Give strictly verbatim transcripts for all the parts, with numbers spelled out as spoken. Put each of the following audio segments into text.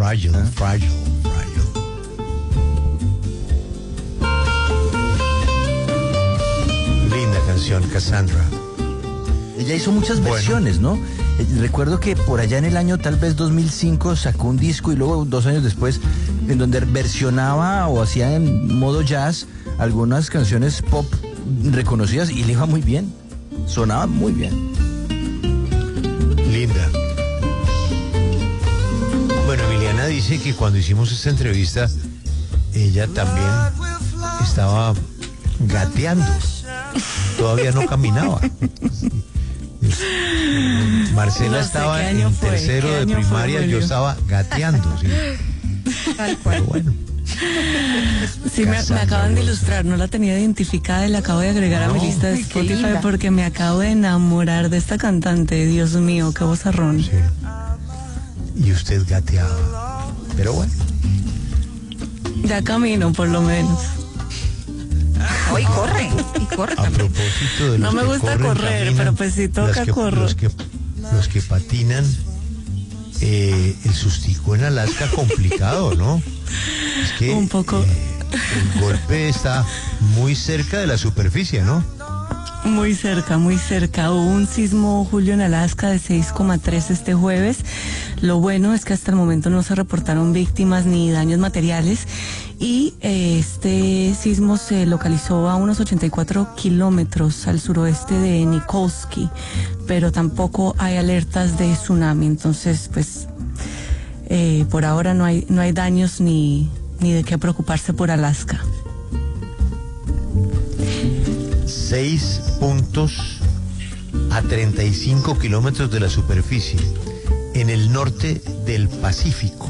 Fragile, ¿Ah? fragile, fragile. Linda canción, Cassandra. Ella hizo muchas versiones, bueno. ¿no? Eh, recuerdo que por allá en el año tal vez dos mil cinco sacó un disco y luego dos años después en donde versionaba o hacía en modo jazz algunas canciones pop reconocidas y le iba muy bien. Sonaba muy bien. Linda. Bueno, Emiliana dice que cuando hicimos esta entrevista ella también estaba gateando. Todavía no caminaba. Marcela no sé estaba en fue, tercero de primaria, fue, yo estaba gateando. ¿Sí? Tal cual. Pero bueno. Sí, me, me acaban de ilustrar, no la tenía identificada y la acabo de agregar no. a mi lista de Spotify porque me acabo de enamorar de esta cantante. Dios mío, qué vozarrón. Sí. Y usted gateaba. Pero bueno. Ya camino, por lo menos. Oh, y corre, y corre A también. propósito de los no me que gusta corren, correr, caminan, pero pues si toca que, correr. Los que, los que patinan, eh, el sustico en Alaska complicado, ¿no? Es que un poco. Eh, el golpe está muy cerca de la superficie, ¿no? Muy cerca, muy cerca. Hubo un sismo, Julio, en Alaska de seis coma tres este jueves. Lo bueno es que hasta el momento no se reportaron víctimas ni daños materiales y eh, este sismo se localizó a unos ochenta y cuatro kilómetros al suroeste de Nikolsky, pero tampoco hay alertas de tsunami. Entonces, pues, eh, por ahora no hay, no hay daños ni, ni de qué preocuparse por Alaska. Seis puntos a treinta y cinco kilómetros de la superficie, en el norte del Pacífico.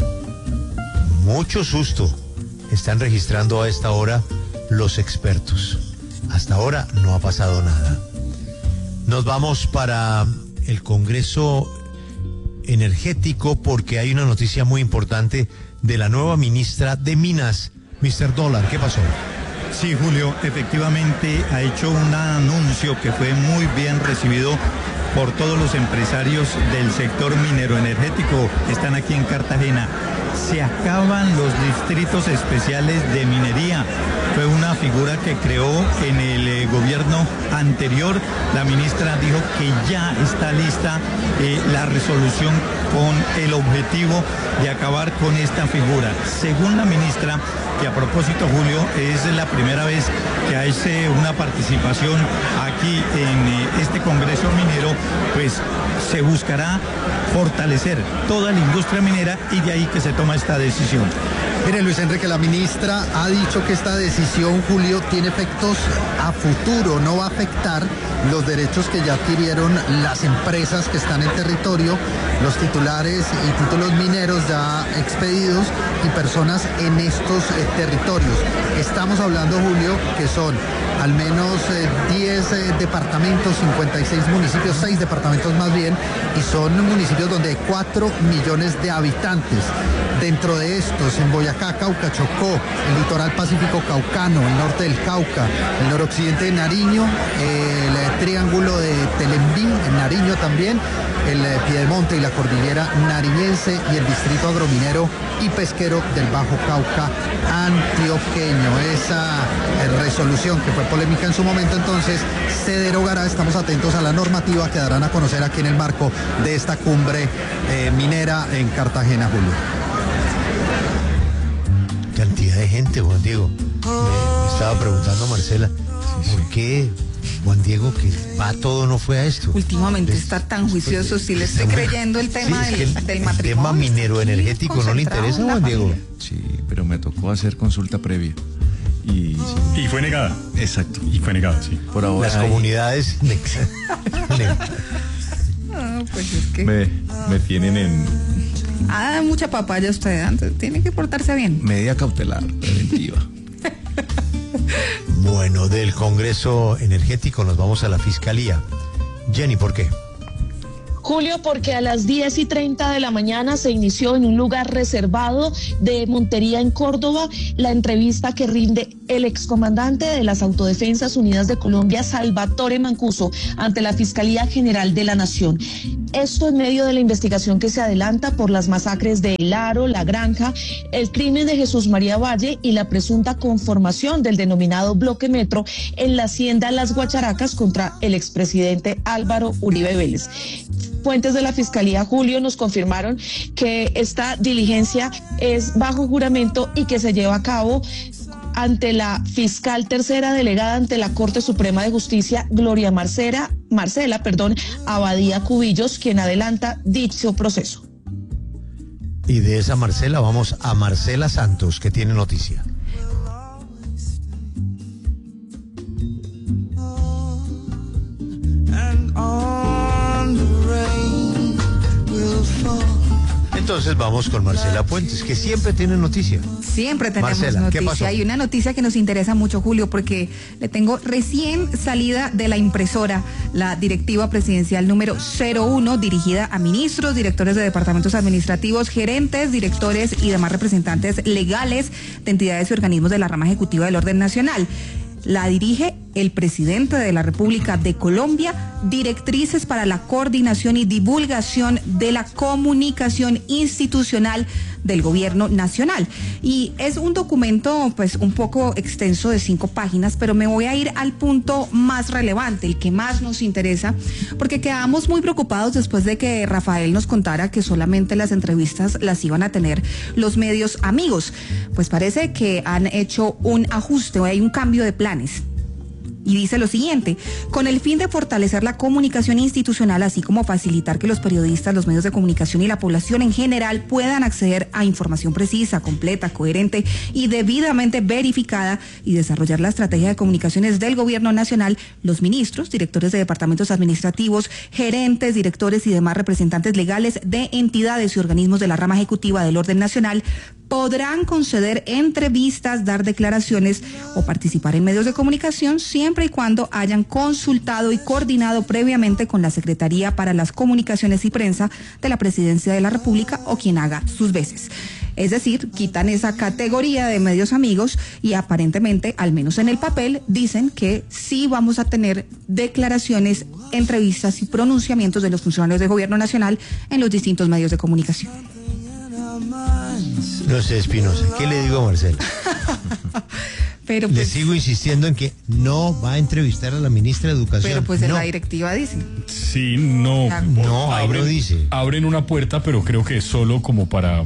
Mucho susto están registrando a esta hora los expertos. Hasta ahora no ha pasado nada. Nos vamos para el Congreso Energético porque hay una noticia muy importante de la nueva ministra de Minas, mister Dólar. ¿Qué pasó? Sí, Julio, efectivamente ha hecho un anuncio que fue muy bien recibido por todos los empresarios del sector minero energético. Están aquí en Cartagena. Se acaban los distritos especiales de minería. Fue una figura que creó en el eh, gobierno anterior. La ministra dijo que ya está lista eh, la resolución con el objetivo de acabar con esta figura. Según la ministra, que a propósito, Julio, es la primera vez que hace una participación aquí en eh, este Congreso Minero, pues se buscará fortalecer toda la industria minera y de ahí que se toma esta decisión. Mire, Luis Enrique, la ministra ha dicho que esta decisión, Julio, tiene efectos a futuro, no va a afectar los derechos que ya adquirieron las empresas que están en territorio, los titulares y títulos mineros ya expedidos y personas en estos eh, territorios. Estamos hablando, Julio, que son al menos eh, diez eh, departamentos, cincuenta y seis municipios, seis departamentos más bien, y son municipios donde hay cuatro millones de habitantes. Dentro de estos, en Boyacá, Cauca, Chocó, el litoral pacífico caucano, el norte del Cauca, el noroccidente de Nariño, eh, el triángulo de Telembín, en Nariño también, el eh, Piedemonte y la cordillera nariñense y el distrito agrominero y pesquero del Bajo Cauca antioqueño. Esa eh, resolución que fue polémica en su momento, entonces se derogará. Estamos atentos a la normativa que darán a conocer aquí en el marco de esta cumbre eh, minera en Cartagena, Julio. Cantidad de gente, Juan Diego. Me, me estaba preguntando Marcela, ¿por qué Juan Diego, que va todo, no fue a esto? Últimamente les, está tan juicioso, si le estoy creyendo el tema sí, del, el, del el matrimonio. El tema minero energético no le interesa, Juan Diego. Sí, pero me tocó hacer consulta previa. Y, sí. y fue negada. Exacto. Y fue negada, sí. Por ahora. Las hay... comunidades. No, pues es que. Me, me tienen en. Ah, mucha papaya usted, antes tiene que portarse bien. Medida cautelar, preventiva. Bueno, del Congreso Energético nos vamos a la Fiscalía. Jenny, ¿por qué? Julio, porque a las diez y treinta de la mañana se inició en un lugar reservado de Montería en Córdoba la entrevista que rinde el excomandante de las Autodefensas Unidas de Colombia, Salvatore Mancuso, ante la Fiscalía General de la Nación. Esto en medio de la investigación que se adelanta por las masacres de El Aro, La Granja, el crimen de Jesús María Valle y la presunta conformación del denominado Bloque Metro en la hacienda Las Guacharacas contra el expresidente Álvaro Uribe Vélez. Fuentes de la Fiscalía, Julio, nos confirmaron que esta diligencia es bajo juramento y que se lleva a cabo ante la fiscal tercera delegada ante la Corte Suprema de Justicia, Gloria Marcela, Marcela, perdón, Abadía Cubillos, quien adelanta dicho proceso. Y de esa Marcela vamos a Marcela Santos, que tiene noticia. Entonces vamos con Marcela Puentes, que siempre tiene noticia. Siempre tenemos Marcela, noticia. ¿qué pasó? Hay una noticia que nos interesa mucho, Julio, porque le tengo recién salida de la impresora la directiva presidencial número cero uno, dirigida a ministros, directores de departamentos administrativos, gerentes, directores y demás representantes legales de entidades y organismos de la rama ejecutiva del orden nacional. La dirige el presidente de la República de Colombia, directrices para la coordinación y divulgación de la comunicación institucional del gobierno nacional. Y es un documento pues un poco extenso de cinco páginas, pero me voy a ir al punto más relevante, el que más nos interesa, porque quedamos muy preocupados después de que Rafael nos contara que solamente las entrevistas las iban a tener los medios amigos. Pues parece que han hecho un ajuste, o hay un cambio de planes. Y dice lo siguiente: con el fin de fortalecer la comunicación institucional, así como facilitar que los periodistas, los medios de comunicación y la población en general puedan acceder a información precisa, completa, coherente y debidamente verificada, y desarrollar la estrategia de comunicaciones del gobierno nacional, los ministros, directores de departamentos administrativos, gerentes, directores y demás representantes legales de entidades y organismos de la rama ejecutiva del orden nacional podrán conceder entrevistas, dar declaraciones o participar en medios de comunicación siempre y cuando hayan consultado y coordinado previamente con la Secretaría para las Comunicaciones y Prensa de la Presidencia de la República o quien haga sus veces. Es decir, quitan esa categoría de medios amigos y aparentemente, al menos en el papel, dicen que sí vamos a tener declaraciones, entrevistas y pronunciamientos de los funcionarios del gobierno nacional en los distintos medios de comunicación. No sé, Espinosa, ¿qué le digo a Marcela? Pero pues, le sigo insistiendo en que no va a entrevistar a la ministra de Educación. Pero pues en no. la directiva dice. Sí, no. No, ahí abren, no dice. Abren una puerta, pero creo que es solo como para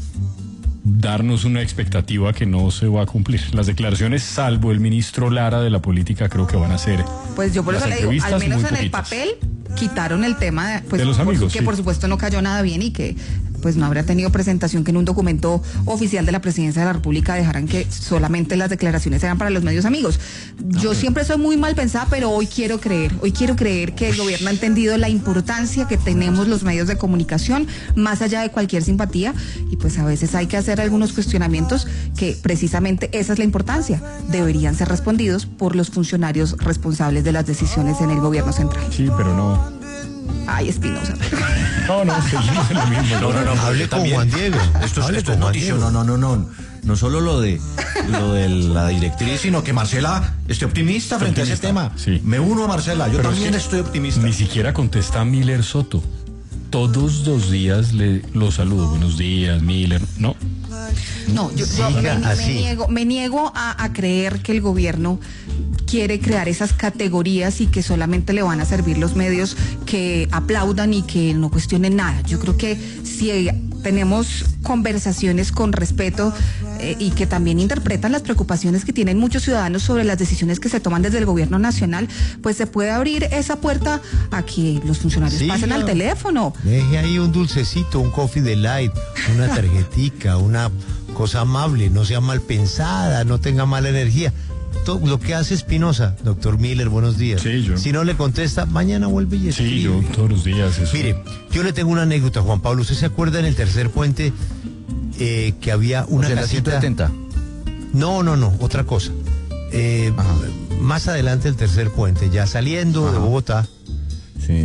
darnos una expectativa que no se va a cumplir. Las declaraciones, salvo el ministro Lara de la política, creo que van a ser. Pues yo por eso le digo, al menos en el papel quitaron el tema de, pues, de los amigos, por, que sí. por supuesto no cayó nada bien y que pues no habría tenido presentación, que en un documento oficial de la Presidencia de la República dejaran que solamente las declaraciones eran para los medios amigos. Yo okay. siempre soy muy mal pensada, pero hoy quiero creer, hoy quiero creer que el gobierno ha entendido la importancia que tenemos los medios de comunicación, más allá de cualquier simpatía, y pues a veces hay que hacer algunos cuestionamientos que precisamente esa es la importancia, deberían ser respondidos por los funcionarios responsables de las decisiones en el gobierno central. Sí, pero no. Ay, Espinosa. No, no, seguimos en lo mismo. No, no, no, hable con Juan Diego. Esto es, Hable esto con es Juan noticia. Diego. No, no, no, no. No solo lo de lo de la directriz, sino que Marcela esté optimista frente optimista, a ese tema. Sí. Me uno a Marcela, yo Pero también es que estoy optimista. Ni siquiera contesta a Miller Soto. Todos los días le lo saludo. Buenos días, Miller. No. No, yo, yo me, me niego, me niego a, a creer que el gobierno quiere crear esas categorías y que solamente le van a servir los medios que aplaudan y que no cuestionen nada. Yo creo que si tenemos conversaciones con respeto eh, y que también interpretan las preocupaciones que tienen muchos ciudadanos sobre las decisiones que se toman desde el gobierno nacional, pues se puede abrir esa puerta a que los funcionarios sí, pasen no. al teléfono. Deje ahí un dulcecito, un coffee delight, una tarjetica, una cosa amable, no sea mal pensada, no tenga mala energía. Todo lo que hace Espinosa, doctor Miller, buenos días. Sí, yo. Si no le contesta, mañana vuelve y escribe. Sí, yo todos los días. Eso. Mire, yo le tengo una anécdota, Juan Pablo. ¿Usted se acuerda en el tercer puente eh, que había una ¿de casita? la ciento setenta? No, no, no, otra cosa. Eh, más adelante el tercer puente, ya saliendo Ajá. de Bogotá. Sí.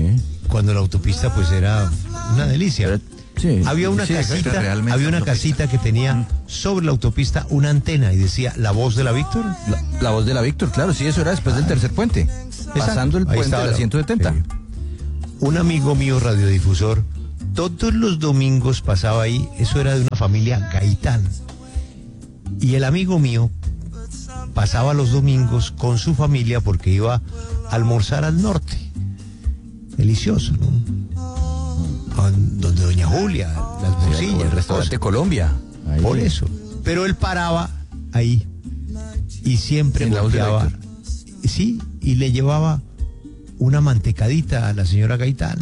cuando la autopista pues era una delicia. Sí, había una sí, casita, realmente había una autopista. casita que tenía sobre la autopista una antena y decía La Voz de la Víctor. La, la voz de la Víctor, claro, sí, eso era después del tercer puente. Pasando el Ahí puente estaba de la la- ciento setenta. sí. Un amigo mío radiodifusor, todos los domingos pasaba ahí, eso era de una familia Gaitán. Y el amigo mío pasaba los domingos con su familia porque iba a almorzar al norte. Delicioso, ¿no? A donde doña Julia, las Sí, morcillas, el restaurante cosas. Colombia. Ahí. Por eso. Pero él paraba ahí y siempre En La Voz de la volteaba. Sí, y le llevaba una mantecadita a la señora Gaitán.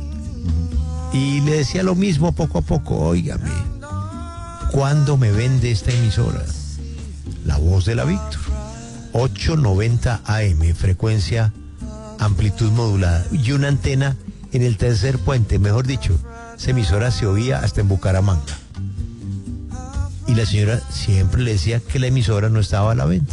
Y le decía lo mismo poco a poco, óigame, ¿cuándo me vende esta emisora? La Voz de la Víctor. ochocientos noventa A M, frecuencia, amplitud modulada. Y una antena en el tercer puente, mejor dicho, esa emisora se oía hasta en Bucaramanga. Y la señora siempre le decía que la emisora no estaba a la venta.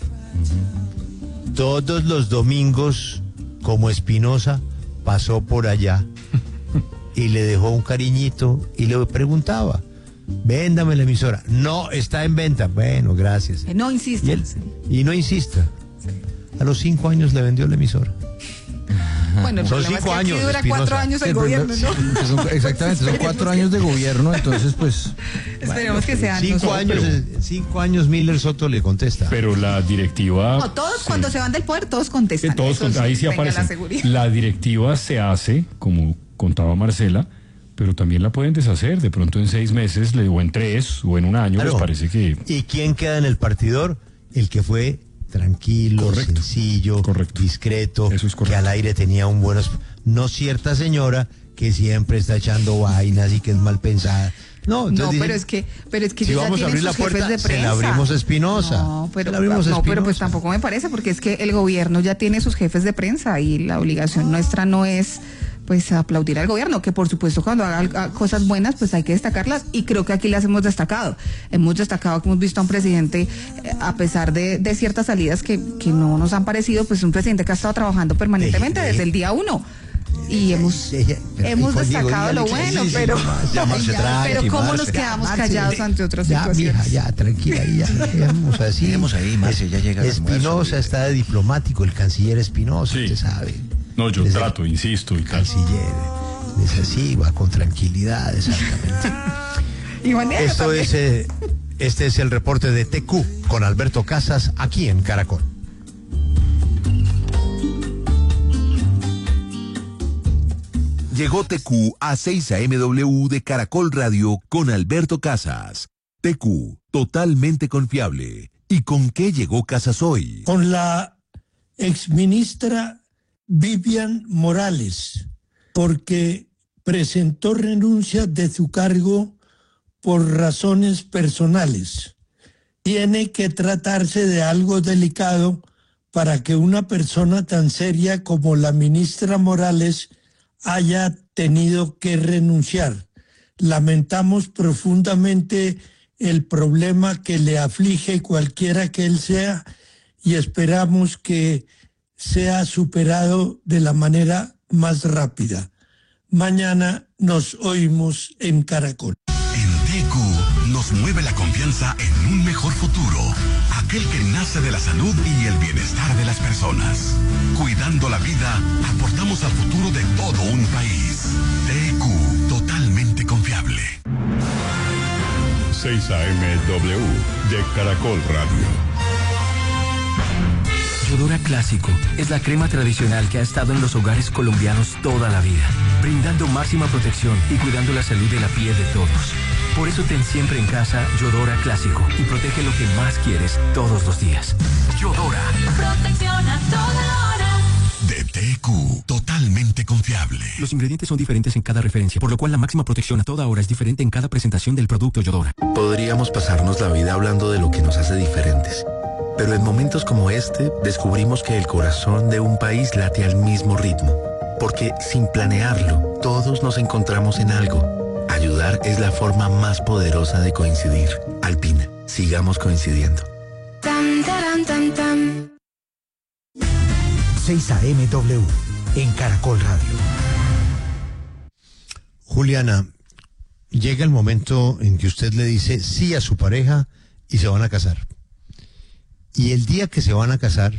Todos los domingos, como Espinosa, pasó por allá y le dejó un cariñito y le preguntaba, véndame la emisora. No, está en venta. Bueno, gracias. Eh, No Y, insiste. él- y no insista. A los cinco años le vendió la emisora. Bueno, el Son problema cinco es que aquí años, dura Espinosa. cuatro años el Sí, pues, gobierno, ¿no? sí, son- exactamente, son cuatro años de gobierno, entonces pues... Esperemos que sean. Cinco nosotros. años, eh, cinco años Miller Soto le contesta. Pero la directiva... No, todos sí. cuando se van del poder, todos Que contestan. todos Eso con- ahí sí tenga aparece. la seguridad. La directiva se hace, como contaba Marcela, pero también la pueden deshacer. De pronto en seis meses, le- o en tres, o en un año, Claro. les parece que... ¿Y quién queda en el partidor? El que fue tranquilo, Correcto. sencillo, Correcto. discreto, Eso es correcto. que al aire tenía un buen... No cierta señora que siempre está echando vainas y que es mal pensada. No, entonces No, dicen, pero es que, pero es que si ellos ya vamos a tienen abrir la sus jefes puerta, de se la prensa. abrimos a Espinosa. No, pero, Se la abrimos a no, pero pues Espinosa. tampoco me parece, porque es que el gobierno ya tiene sus jefes de prensa y la obligación nuestra no es pues aplaudir al gobierno, que por supuesto cuando haga haga cosas buenas pues hay que destacarlas y creo que aquí las hemos destacado. Hemos destacado que hemos visto a un presidente, eh, a pesar de, de ciertas salidas que, que no nos han parecido, pues un presidente que ha estado trabajando permanentemente Deje, deje. desde el día uno. Y hemos, Ella- pero hemos ahí conmigo, destacado lo dígale que bueno, sí, sí, pero, ya, Marce, pero tranqui, ¿cómo nos Marce. quedamos Marce, callados de- ante otras ya, situaciones? mija, ya, tranquila, ahí, ya, dejemos así. Dejemos ahí, Marce, ya llega el almuerzo. Espinosa está de diplomático, el canciller Espinosa, Sí. usted sabe. No, yo Él es el trato, insisto y tal. Canciller, es así, va con tranquilidad, exactamente. Y maneja Esto también. es, eh, este es el reporte de T Q con Alberto Casas aquí en Caracol. Llegó T Q a seis A M W de Caracol Radio con Alberto Casas. T Q, totalmente confiable. ¿Y con qué llegó Casas hoy? Con la exministra Vivian Morales, porque presentó renuncia de su cargo por razones personales. Tiene que tratarse de algo delicado para que una persona tan seria como la ministra Morales haya tenido que renunciar. Lamentamos profundamente el problema que le aflige cualquiera que él sea y esperamos que sea superado de la manera más rápida. Mañana nos oímos en Caracol. En T Q nos mueve la confianza en un mejor futuro, aquel que nace de la salud y el bienestar de las personas. Cuidando la vida, aportamos al futuro de todo un país. T Q, totalmente confiable. seis A M W de Caracol Radio. Yodora Clásico es la crema tradicional que ha estado en los hogares colombianos toda la vida, brindando máxima protección y cuidando la salud de la piel de todos. Por eso ten siempre en casa Yodora Clásico y protege lo que más quieres todos los días. Yodora. Protección a toda hora. De T Q, totalmente confiable. Los ingredientes son diferentes en cada referencia, por lo cual la máxima protección a toda hora es diferente en cada presentación del producto Yodora. Podríamos pasarnos la vida hablando de lo que nos hace diferentes. Pero en momentos como este, descubrimos que el corazón de un país late al mismo ritmo. Porque sin planearlo, todos nos encontramos en algo. Ayudar es la forma más poderosa de coincidir. Alpina, sigamos coincidiendo. Tam, taram, tam, tam. seis A M W en Caracol Radio. Juliana, llega el momento en que usted le dice sí a su pareja y se van a casar. Y el día que se van a casar,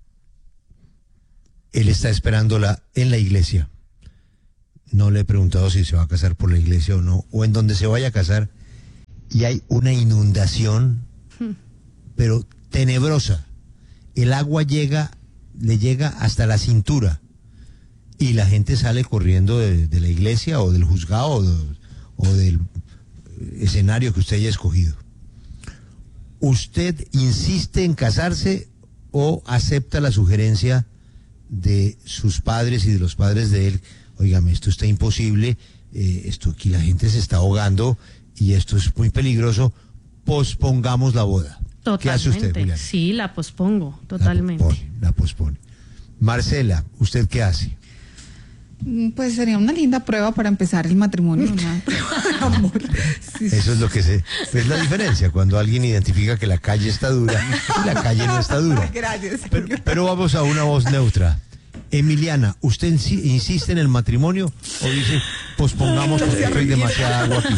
él está esperándola en la iglesia. No le he preguntado si se va a casar por la iglesia o no, o en donde se vaya a casar, y hay una inundación, pero tenebrosa. El agua llega, le llega hasta la cintura, y la gente sale corriendo de, de la iglesia o del juzgado o, de, o del escenario que usted haya escogido. ¿Usted insiste en casarse o acepta la sugerencia de sus padres y de los padres de él? Óigame, esto está imposible, eh, esto aquí la gente se está ahogando y esto es muy peligroso, pospongamos la boda. Totalmente. ¿Qué hace usted, Julián? Sí, la pospongo, totalmente. La pospone, la pospone. Marcela, ¿usted qué hace? Pues sería una linda prueba para empezar el matrimonio, una prueba de amor. Sí, Eso es lo que se... Es la diferencia, cuando alguien identifica que la calle está dura y la calle no está dura. Gracias. Pero, pero vamos a una voz neutra. Emiliana, ¿usted insi- insiste en el matrimonio o dice pospongamos porque hay demasiada agua aquí?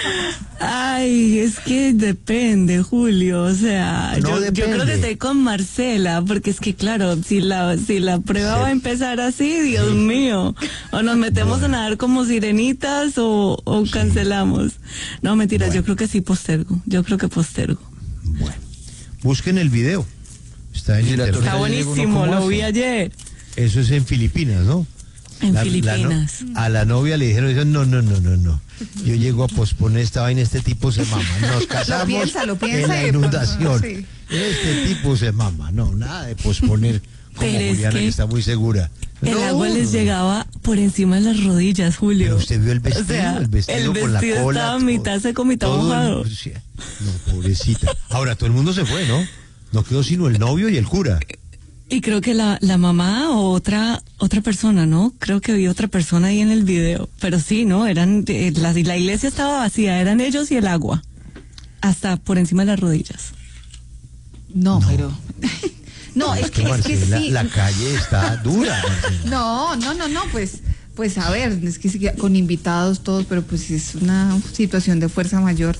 Ay, es que depende, Julio, o sea, No yo, yo depende. creo que estoy con Marcela, porque es que claro, si la si la prueba Sí. va a empezar así, Dios Sí. mío, o nos metemos Bueno. a nadar como sirenitas o, o Sí. cancelamos. No, mentiras, Bueno. yo creo que sí postergo, yo creo que postergo. Bueno, busquen el video. Está en Y la internet. Está Entonces, buenísimo, ¿cómo lo hace? vi ayer. Eso es en Filipinas, ¿no? En La- la Filipinas. no- a la novia le dijeron, dijeron, no, no, no, no, no. Yo llego a posponer esta vaina, este tipo se mama. Nos casamos piensa, lo en piensa la y de pronto, inundación. sí. Este tipo se mama. No, nada de posponer como Pero es Juliana, que... que está muy segura. El No, agua les no. llegaba por encima de las rodillas, Julio. Pero usted vio el vestido, O sea, el vestido con la vestido cola, estaba todo- mitad seco, mitad todo el- mojado. sí. No, pobrecita. Ahora, todo el mundo se fue, ¿no? No quedó sino el novio y el cura. Y creo que la, la mamá o otra otra persona, ¿no? Creo que vi otra persona ahí en el video. Pero sí, ¿no? Eran eh, la, la iglesia estaba vacía, eran ellos y el agua. Hasta por encima de las rodillas. No, pero... No, es, que, es que Marcela, sí. la calle está dura, Marcela. No, no, no, no, pues, pues a ver, es que sí, con invitados todos, pero pues es una situación de fuerza mayor.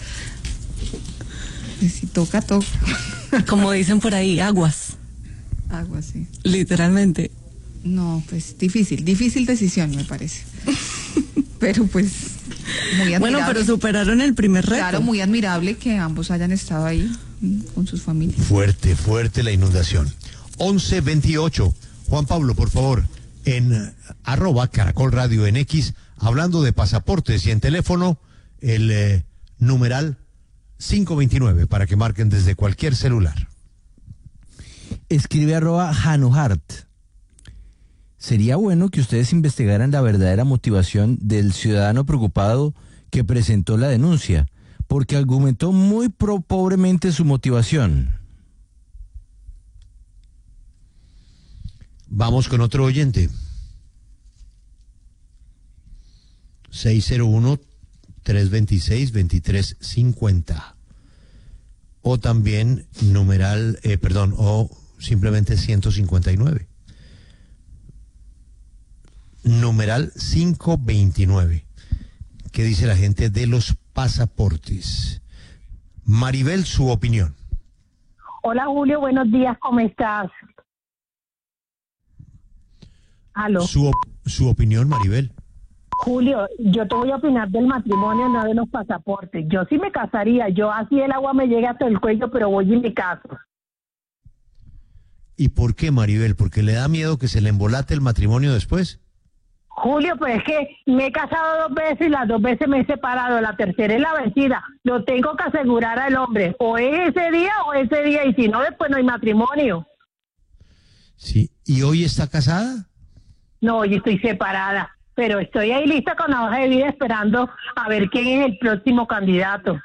Pues, si toca, toca. Como dicen por ahí, aguas, Agua, sí. literalmente. No, pues difícil, difícil decisión, me parece. Pero pues, muy admirable. Bueno, pero superaron el primer reto. Claro, muy admirable que ambos hayan estado ahí mm, con sus familias. Fuerte, fuerte la inundación. once veintiocho. Juan Pablo, por favor, en eh, arroba Caracol Radio en X, hablando de pasaportes y en teléfono, el eh, numeral cinco veintinueve para que marquen desde cualquier celular. Escribe arroba Hanuhart. Sería bueno que ustedes investigaran la verdadera motivación del ciudadano preocupado que presentó la denuncia, porque argumentó muy pro- pobremente su motivación. Vamos con otro oyente. seis cero uno, tres dos seis, dos tres cinco cero. O también numeral, eh, perdón, o simplemente ciento cincuenta y nueve. Numeral quinientos veintinueve. ¿Qué dice la gente de los pasaportes? Maribel, su opinión. Hola Julio, buenos días, ¿cómo estás? Aló. Su, op- su opinión, Maribel. Julio, yo te voy a opinar del matrimonio, no de los pasaportes. Yo sí me casaría, yo así el agua me llega hasta el cuello, pero voy y me caso. ¿Y por qué, Maribel? ¿Porque le da miedo que se le embolate el matrimonio después? Julio, pues es que me he casado dos veces y las dos veces me he separado, la tercera es la vencida. Lo tengo que asegurar al hombre, o es ese día o ese día, y si no, después no hay matrimonio. Sí. ¿Y hoy está casada? No, yo estoy separada, pero estoy ahí lista con la hoja de vida esperando a ver quién es el próximo candidato.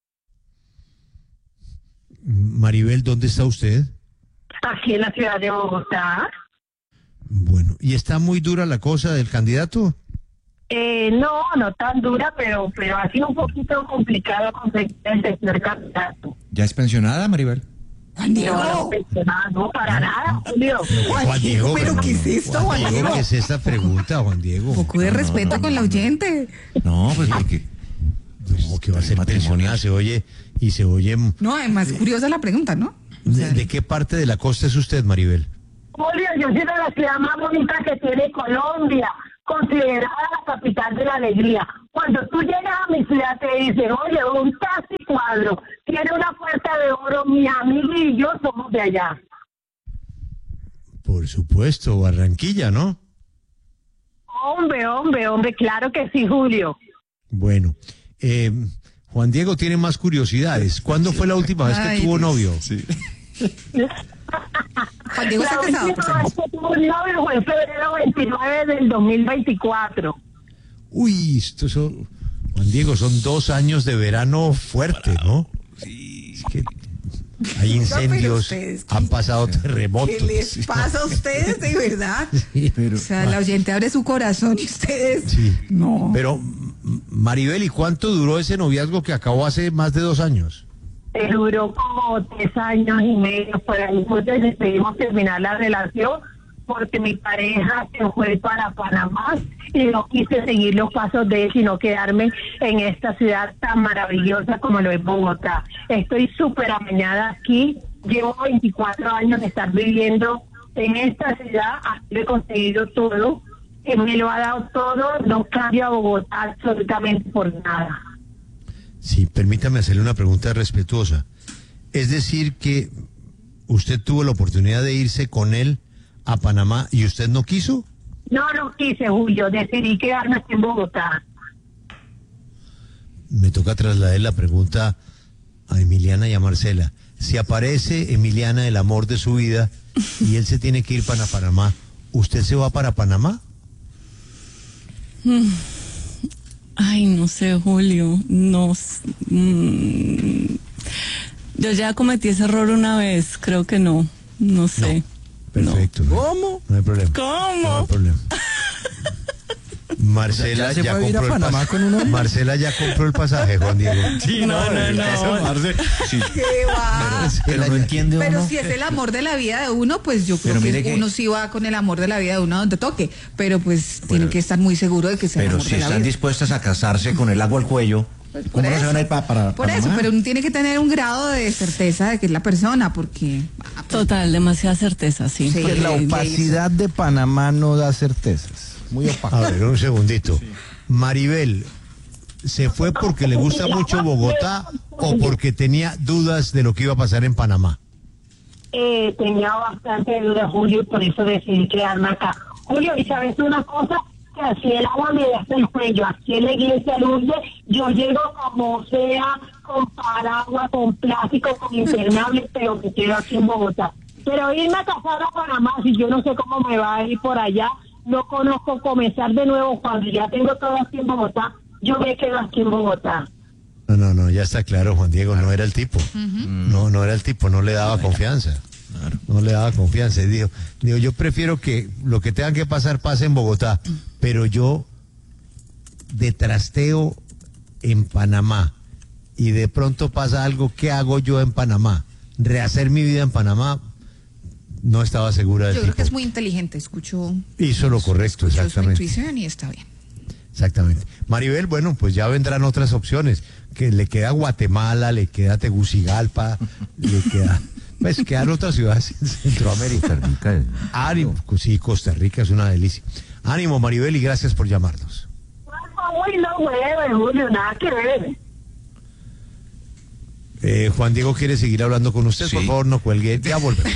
Maribel, ¿dónde está usted? Aquí en la ciudad de Bogotá. Bueno, ¿y está muy dura la cosa del candidato? Eh, no, no tan dura, pero pero ha sido un poquito complicado conseguir el tercer candidato. ¿Ya es pensionada, Maribel? Juan Diego. No, no, no, para nada, Julio. Juan Diego, ¿pero qué es esto, Juan Diego? ¿Qué es esta pregunta, Juan Diego? Un poco de respeto con la oyente. No, pues porque... No, que va a ser pensionada, se oye y se oye... No, es más curiosa la pregunta, ¿no? ¿De, de qué parte de la costa es usted, Maribel? Julio, yo soy de la ciudad más bonita que tiene Colombia, considerada la capital de la alegría. Cuando tú llegas a mi ciudad te dicen, oye, un taxi cuadro, tiene una puerta de oro, mi amigo y yo somos de allá. Por supuesto, Barranquilla, ¿no? Hombre, hombre, hombre, claro que sí, Julio. Bueno, eh, Juan Diego tiene más curiosidades. ¿Cuándo fue la última vez que Ay, tuvo Dios. novio? Sí. Juan Diego está La casado. última vez que tuve un novio fue en febrero veintinueve del dos mil veinticuatro. Uy, esto son, Juan Diego, son dos años de verano fuerte, ¿no? Sí. Es que hay incendios, ustedes, ¿qué? han pasado terremotos. ¿Qué les pasa a ustedes, de verdad? Sí, pero, O sea, la oyente abre su corazón y ustedes... sí. No. Pero, M- Maribel, ¿y cuánto duró ese noviazgo que acabó hace más de dos años? Eh, duró como tres años y medio, por ahí nosotros decidimos terminar la relación porque mi pareja se fue para Panamá y no quise seguir los pasos de él, sino quedarme en esta ciudad tan maravillosa como lo es Bogotá. Estoy súper amañada aquí, llevo veinticuatro años de estar viviendo en esta ciudad, aquí he conseguido todo, él me lo ha dado todo, no cambio a Bogotá absolutamente por nada. Sí, permítame hacerle una pregunta respetuosa. Es decir que usted tuvo la oportunidad de irse con él a Panamá y usted no quiso. No, no quise, Julio, decidí quedarme aquí en Bogotá. Me toca trasladar la pregunta a Emiliana y a Marcela. Si aparece Emiliana, el amor de su vida, y él se tiene que ir para Panamá, ¿usted se va para Panamá? Mm. Ay, no sé, Julio. No. s- mm, Yo ya cometí ese error una vez. Creo que no. No sé. Perfecto. No. ¿Cómo? No hay problema. ¿Cómo? No hay problema. ¿Ya Marcela se ya, fue a vivir a compró el Panamá pas- con un hombre? Marcela ya compró el pasaje, Juan Diego. Sí, no, no, no. Sí. ¿Qué va? Pero no entiende Pero uno. si es el amor de la vida de uno, pues yo creo Pero que, mire que- uno sí va con el amor de la vida de uno donde toque. Pero pues tiene que estar muy seguro de que sea el Pero amor si de la están vida. dispuestas a casarse con el agua al cuello, por ¿cómo no se eso. van a ir pa- para Por eso, Panamá? pero uno tiene que tener un grado de certeza de que es la persona, porque... Total, demasiada certeza, sí. Sí. Pues la de- de opacidad de Panamá no da certezas. Muy opaco. A ver, un segundito. Maribel, ¿se fue porque le gusta mucho Bogotá o porque tenía dudas de lo que iba a pasar en Panamá? Eh, tenía bastante duda, Julio, y por eso decidí quedarme acá. Julio, ¿y sabes una cosa? Que así el agua me da hasta el cuello, aquí en la iglesia Lourdes, yo llego como sea, con paraguas, con plástico, con impermeables, pero me quedo aquí en Bogotá. Pero irme a casar a Panamá, si yo no sé cómo me va a ir por allá, no conozco, comenzar de nuevo cuando ya tengo todo aquí en Bogotá, yo me quedo aquí en Bogotá. No, no, no, ya está claro, Juan Diego, no era el tipo. No, no era el tipo, no le daba confianza. No le daba confianza. Y dijo, digo, yo prefiero que lo que tenga que pasar pase en Bogotá, pero yo de trasteo en Panamá y de pronto pasa algo, ¿qué hago yo en Panamá? Rehacer mi vida en Panamá, no estaba segura del Yo creo tipo. que es muy inteligente, escucho, Hizo lo correcto, escucho su exactamente. intuición y está bien. Exactamente. Maribel, bueno, pues ya vendrán otras opciones. Que le queda Guatemala, le queda Tegucigalpa, le queda. Pues quedan otras ciudades en Centroamérica. Ánimo, sí, Costa Rica es una delicia. Ánimo, Maribel, y gracias por llamarnos. Uy, no, güey, Julio, nada que ver. Eh, Juan Diego quiere seguir hablando con usted, por favor, no cuelgue, ya volvemos.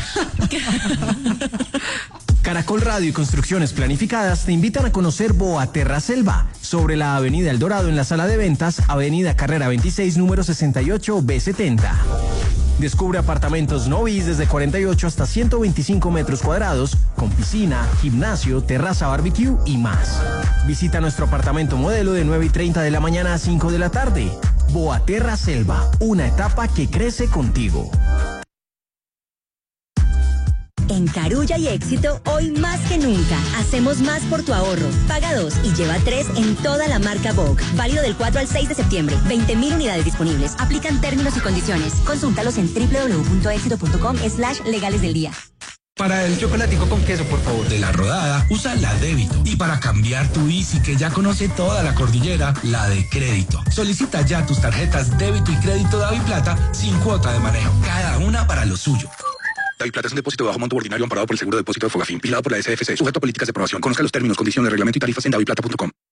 Caracol Radio y Construcciones Planificadas te invitan a conocer Boaterra Selva, sobre la Avenida El Dorado en la sala de ventas, Avenida Carrera veintiséis, número sesenta y ocho B setenta. Descubre apartamentos novis desde cuarenta y ocho hasta ciento veinticinco metros cuadrados, con piscina, gimnasio, terraza barbecue y más. Visita nuestro apartamento modelo de nueve y treinta de la mañana a cinco de la tarde. Boaterra Selva, una etapa que crece contigo. En Carulla y Éxito, hoy más que nunca, hacemos más por tu ahorro. Paga dos y lleva tres en toda la marca Vogue. Válido del cuatro al seis de septiembre. veinte mil unidades disponibles. Aplican términos y condiciones. Consúltalos en doble u doble u doble u punto éxito punto com slash legales del día. Para el chocolatico con queso, por favor, de La Rodada, usa la débito. Y para cambiar tu Easy, que ya conoce toda la cordillera, la de crédito. Solicita ya tus tarjetas débito y crédito DaviPlata sin cuota de manejo. Cada una para lo suyo. DaviPlata es un depósito de bajo monto ordinario amparado por el Seguro de Depósito de Fogafín, vigilado por la S F C, sujeto a políticas de aprobación. Conozca los términos, condiciones, reglamento y tarifas en daviplata punto com.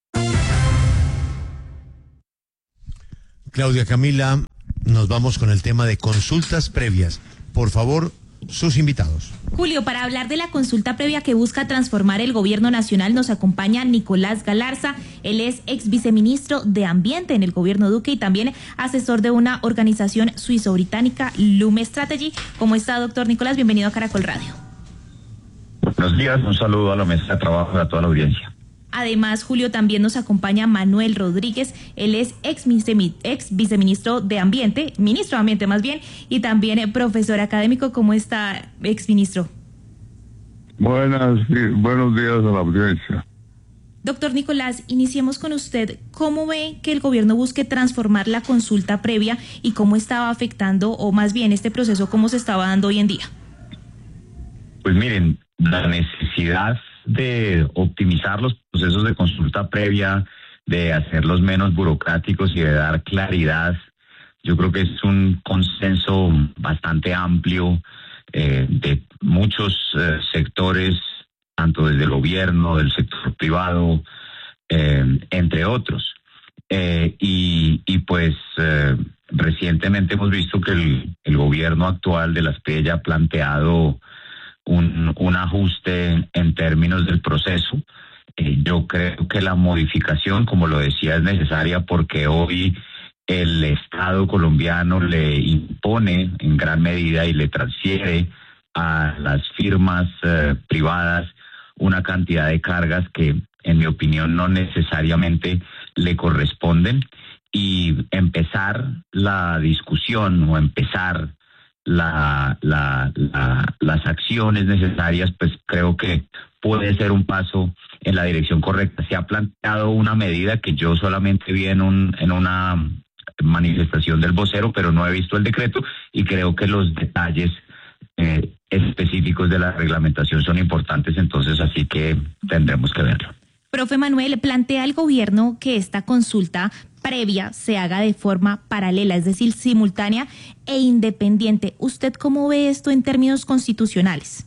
Claudia Camila, nos vamos con el tema de consultas previas. Por favor, sus invitados. Julio, para hablar de la consulta previa que busca transformar el gobierno nacional, nos acompaña Nicolás Galarza. Él es ex viceministro de Ambiente en el gobierno Duque y también asesor de una organización suizo-británica, Lume Strategy. ¿Cómo está, doctor Nicolás? Bienvenido a Caracol Radio. Buenos días, un saludo a la mesa de trabajo y a toda la audiencia. Además, Julio, también nos acompaña Manuel Rodríguez. Él es ex, ex viceministro de Ambiente, ministro de Ambiente más bien, y también profesor académico. ¿Cómo está, ex ministro? Buenas, sí, buenos días a la audiencia. Doctor Nicolás, iniciemos con usted. ¿Cómo ve que el gobierno busque transformar la consulta previa y cómo estaba afectando, o más bien este proceso, cómo se estaba dando hoy en día? Pues miren, la necesidad de optimizar los procesos de consulta previa, de hacerlos menos burocráticos y de dar claridad, yo creo que es un consenso bastante amplio eh, de muchos eh, sectores, tanto desde el gobierno, del sector privado, eh, entre otros. Eh, y, y pues eh, recientemente hemos visto que el, el gobierno actual de la S P E ya ha planteado Un, un ajuste en términos del proceso. Eh, yo creo que la modificación, como lo decía, es necesaria porque hoy el Estado colombiano le impone en gran medida y le transfiere a las firmas eh, privadas una cantidad de cargas que, en mi opinión, no necesariamente le corresponden, y empezar la discusión o empezar La, la, la, las acciones necesarias, pues creo que puede ser un paso en la dirección correcta. Se ha planteado una medida que yo solamente vi en, un, en una manifestación del vocero, pero no he visto el decreto, y creo que los detalles eh, específicos de la reglamentación son importantes, entonces así que tendremos que verlo. Profe Manuel, plantea el gobierno que esta consulta previa se haga de forma paralela, es decir, simultánea e independiente. ¿Usted cómo ve esto en términos constitucionales?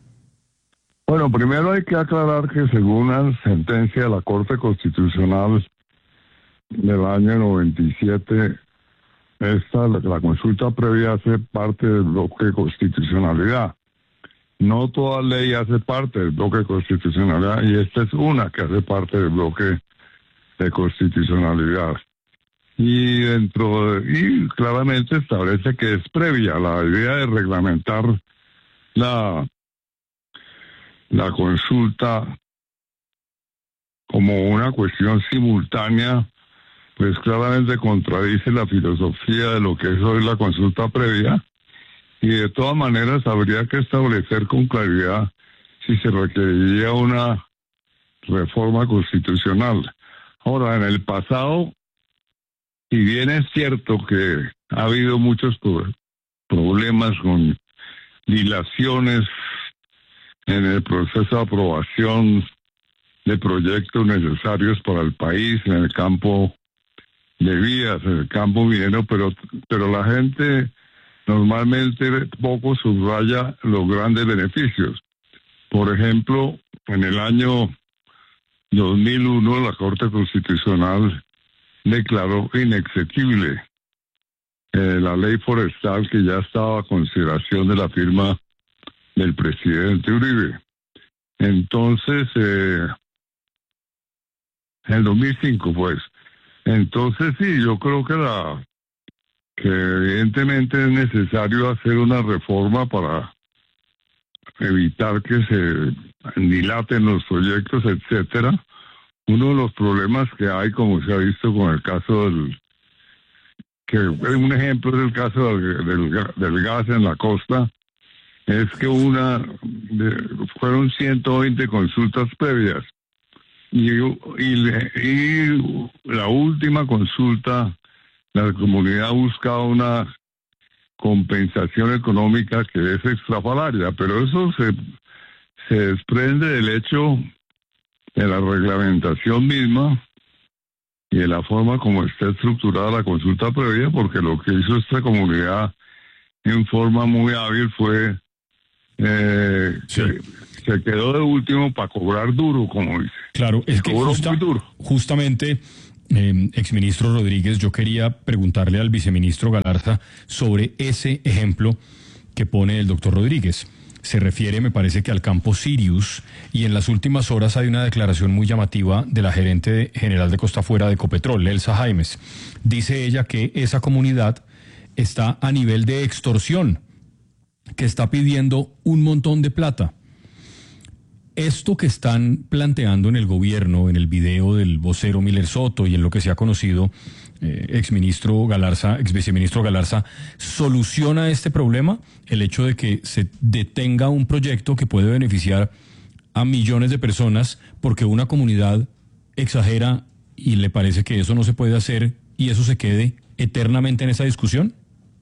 Bueno, primero hay que aclarar que según una sentencia de la Corte Constitucional del año noventa y siete, esta, la, la consulta previa hace parte del bloque de constitucionalidad. No toda ley hace parte del bloque de constitucionalidad, y esta es una que hace parte del bloque de constitucionalidad. Y dentro de, y claramente establece que es previa. La idea de reglamentar la, la consulta como una cuestión simultánea, pues claramente contradice la filosofía de lo que es hoy la consulta previa. Y de todas maneras habría que establecer con claridad si se requeriría una reforma constitucional. Ahora, en el pasado, si bien es cierto que ha habido muchos problemas con dilaciones en el proceso de aprobación de proyectos necesarios para el país, en el campo de vías, en el campo minero, pero, pero la gente normalmente poco subraya los grandes beneficios. Por ejemplo, en el año dos mil uno la Corte Constitucional declaró inexequible eh, la ley forestal que ya estaba a consideración de la firma del presidente Uribe. Entonces, eh, en el dos mil cinco, pues. Entonces, sí, yo creo que la que evidentemente es necesario hacer una reforma para evitar que se dilaten los proyectos, etcétera. Uno de los problemas que hay, como se ha visto con el caso del, que un ejemplo es el caso del, del, del gas en la costa, es que una de, fueron ciento veinte consultas previas y, y, y la última consulta la comunidad buscaba una compensación económica que es extrafalaria, pero eso se, se desprende del hecho de la reglamentación misma y de la forma como está estructurada la consulta previa, porque lo que hizo esta comunidad en forma muy hábil fue eh, sí. se, se quedó de último para cobrar duro, como dice. Claro, es que justa, justamente, eh, exministro Rodríguez, yo quería preguntarle al viceministro Galarza sobre ese ejemplo que pone el doctor Rodríguez. Se refiere, me parece que al campo Sirius, y en las últimas horas hay una declaración muy llamativa de la gerente general de Costa Afuera de Ecopetrol, Elsa Jaimes. Dice ella que esa comunidad está a nivel de extorsión, que está pidiendo un montón de plata. Esto que están planteando en el gobierno, en el video del vocero Miller Soto y en lo que se ha conocido, eh, exministro Galarza, exviceministro Galarza, ¿soluciona este problema? El hecho de que se detenga un proyecto que puede beneficiar a millones de personas porque una comunidad exagera y le parece que eso no se puede hacer y eso se quede eternamente en esa discusión.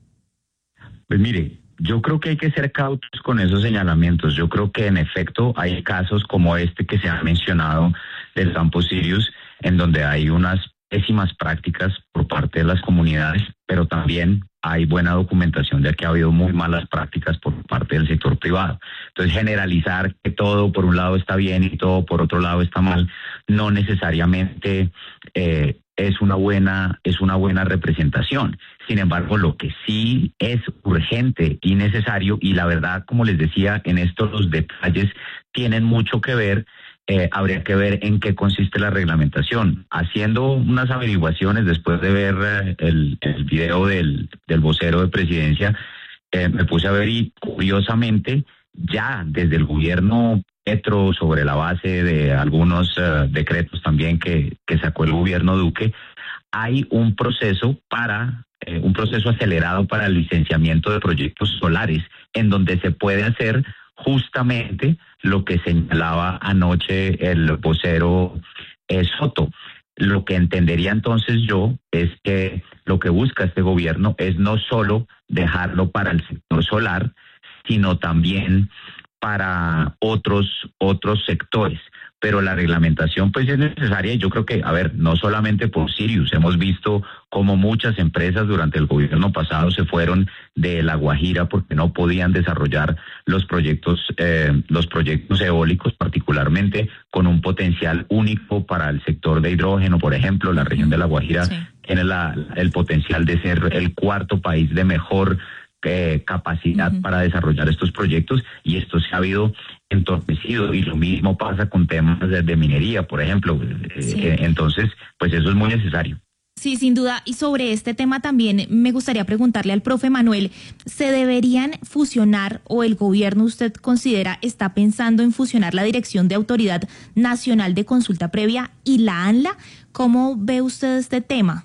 Pues mire, yo creo que hay que ser cautos con esos señalamientos. Yo creo que en efecto hay casos como este que se ha mencionado del campo Sirius, en donde hay unas pésimas prácticas por parte de las comunidades, pero también hay buena documentación de que ha habido muy malas prácticas por parte del sector privado. Entonces, generalizar que todo por un lado está bien y todo por otro lado está mal, no necesariamente eh, es una buena, es una buena representación. Sin embargo, lo que sí es urgente y necesario, y la verdad, como les decía, en esto los detalles tienen mucho que ver. Eh, habría que ver en qué consiste la reglamentación. Haciendo unas averiguaciones después de ver eh, el, el video del, del vocero de presidencia, eh, me puse a ver y curiosamente ya desde el gobierno Petro, sobre la base de algunos uh, decretos también que, que sacó el gobierno Duque, hay un proceso para eh, un proceso acelerado para el licenciamiento de proyectos solares, en donde se puede hacer justamente lo que señalaba anoche el vocero eh, Soto. Lo que entendería entonces yo es que lo que busca este gobierno es no solo dejarlo para el sector solar, sino también para otros otros sectores. Pero la reglamentación pues es necesaria y yo creo que, a ver, no solamente por Sirius, hemos visto cómo muchas empresas durante el gobierno pasado se fueron de La Guajira porque no podían desarrollar los proyectos eh, los proyectos eólicos, particularmente con un potencial único para el sector de hidrógeno. Por ejemplo, la región de La Guajira sí. tiene la, el potencial de ser el cuarto país de mejor Eh, capacidad uh-huh. para desarrollar estos proyectos, y esto se ha habido entorpecido, y lo mismo pasa con temas de, de minería, por ejemplo. Sí. Eh, entonces, pues eso es muy necesario. Sí, sin duda. Y sobre este tema también me gustaría preguntarle al profe Manuel, ¿se deberían fusionar o el gobierno, usted considera, está pensando en fusionar la Dirección de Autoridad Nacional de Consulta Previa y la ANLA? ¿Cómo ve usted este tema?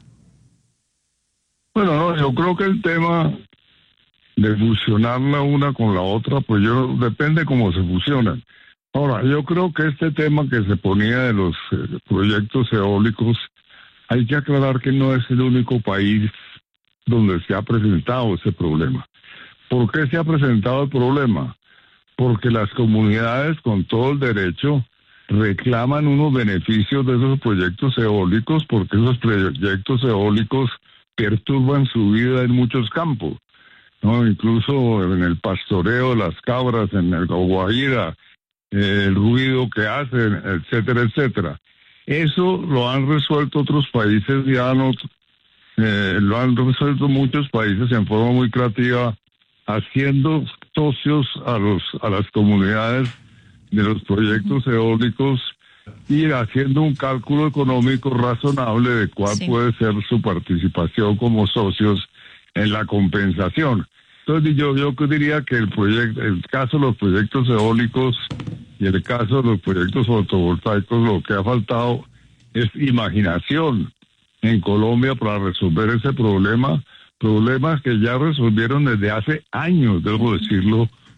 Bueno, no, yo creo que el tema de fusionar la una con la otra, pues yo depende cómo se fusionan. Ahora, yo creo que este tema que se ponía de los eh, proyectos eólicos, hay que aclarar que no es el único país donde se ha presentado ese problema. ¿Por qué se ha presentado el problema? Porque las comunidades, con todo el derecho, reclaman unos beneficios de esos proyectos eólicos, porque esos proyectos eólicos perturban su vida en muchos campos. No, incluso en el pastoreo de las cabras, en el Guajira, eh, el ruido que hacen, etcétera, etcétera. Eso lo han resuelto otros países, ya no, eh, lo han resuelto muchos países en forma muy creativa, haciendo socios a los a las comunidades de los proyectos eólicos y haciendo un cálculo económico razonable de cuál sí. puede ser su participación como socios en la compensación. Entonces yo, yo diría que el proyecto, el caso de los proyectos eólicos y el caso de los proyectos fotovoltaicos, lo que ha faltado es imaginación en Colombia para resolver ese problema, problemas que ya resolvieron desde hace años, debo decirlo,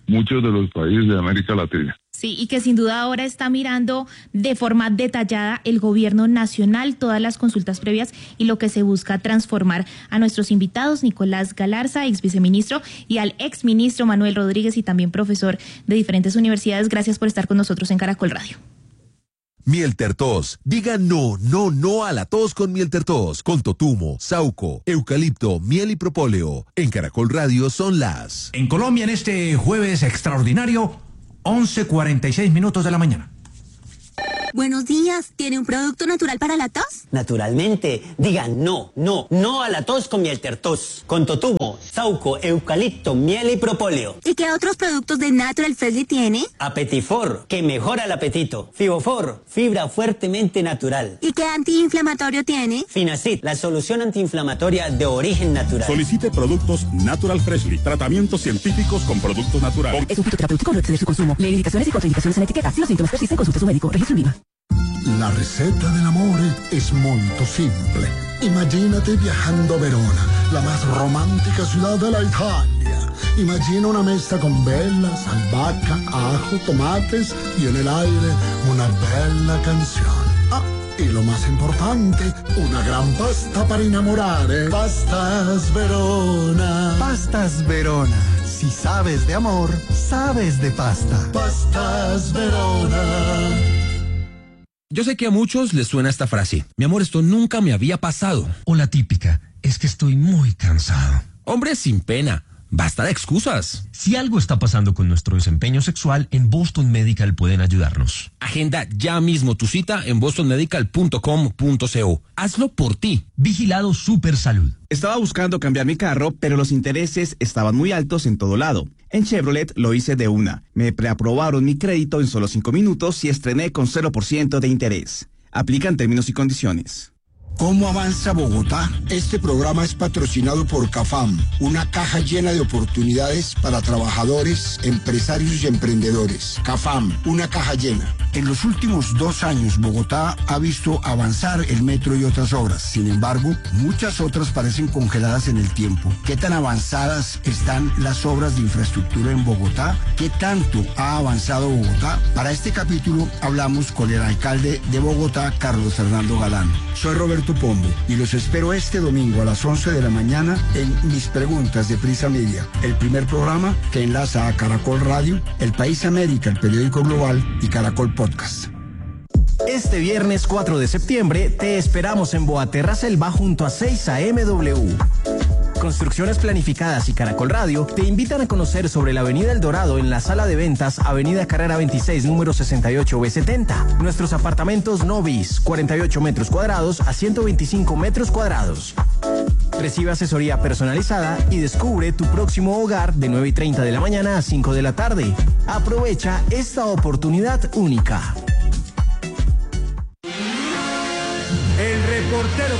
muchos de los países de América Latina. Sí, y que sin duda ahora está mirando de forma detallada el gobierno nacional, todas las consultas previas y lo que se busca transformar. A nuestros invitados, Nicolás Galarza, ex viceministro, y al ex ministro Manuel Rodríguez, y también profesor de diferentes universidades. Gracias por estar con nosotros en Caracol Radio. Miel Tertos. Diga no, no, no a la tos con Miel Tertos. Con totumo, sauco, eucalipto, miel y propóleo. En Caracol Radio son las... En Colombia, en este jueves extraordinario, once cuarenta y seis minutos de la mañana. Buenos días, ¿tiene un producto natural para la tos? Naturalmente, digan no, no, no a la tos con Miel Tertos. Con totumo, sauco, eucalipto, miel y propóleo. ¿Y qué otros productos de Natural Freshly tiene? Apetifor, que mejora el apetito. Fibofor, fibra fuertemente natural. ¿Y qué antiinflamatorio tiene? Finacid, la solución antiinflamatoria de origen natural. Solicite productos Natural Freshly, tratamientos científicos con productos naturales. Es un fitoterapéutico, no excede su consumo. Lee indicaciones y contraindicaciones en la etiqueta. Si los síntomas persisten, consulte a su médico. Registro INVIMA. La receta del amore es molto simple. Imagínate viajando a Verona, la más romántica ciudad de la Italia. Imagina una mesa con velas, albahaca, ajo, tomates y en el aire una bella canción. Ah, y lo más importante, una gran pasta para enamorare. Pastas Verona. Pastas Verona. Si sabes de amor, sabes de pasta. Pastas Verona. Yo sé que a muchos les suena esta frase. Mi amor, esto nunca me había pasado. O la típica, es que estoy muy cansado. Hombre, sin pena. Basta de excusas. Si algo está pasando con nuestro desempeño sexual, en Boston Medical pueden ayudarnos. Agenda ya mismo tu cita en boston medical punto com punto co. Hazlo por ti. Vigilado Super Salud. Estaba buscando cambiar mi carro, pero los intereses estaban muy altos en todo lado. En Chevrolet lo hice de una. Me preaprobaron mi crédito en solo cinco minutos y estrené con cero por ciento de interés. Aplican términos y condiciones. ¿Cómo avanza Bogotá? Este programa es patrocinado por CAFAM, una caja llena de oportunidades para trabajadores, empresarios y emprendedores. CAFAM, una caja llena. En los últimos dos años, Bogotá ha visto avanzar el metro y otras obras. Sin embargo, muchas otras parecen congeladas en el tiempo. ¿Qué tan avanzadas están las obras de infraestructura en Bogotá? ¿Qué tanto ha avanzado Bogotá? Para este capítulo hablamos con el alcalde de Bogotá, Carlos Fernando Galán. Soy Roberto Pombo y los espero este domingo a las once de la mañana en Mis Preguntas de Prisa Media, el primer programa que enlaza a Caracol Radio, El País América, el periódico global y Caracol Podcast. Este viernes cuatro de septiembre te esperamos en Boaterra Selva junto a seis A M W. Construcciones Planificadas y Caracol Radio te invitan a conocer sobre la Avenida El Dorado en la sala de ventas Avenida Carrera veintiséis, número sesenta y ocho B setenta. Nuestros apartamentos Novis, cuarenta y ocho metros cuadrados a ciento veinticinco metros cuadrados. Recibe asesoría personalizada y descubre tu próximo hogar de nueve y treinta de la mañana a cinco de la tarde. Aprovecha esta oportunidad única. El reportero